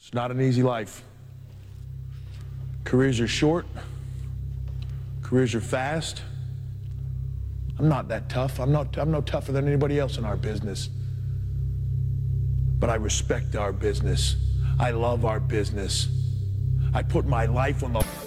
It's not an easy life. Careers are short. Careers are fast. I'm not that tough. I'm no tougher than anybody else in our business. But I respect our business. I love our business. I put my life on the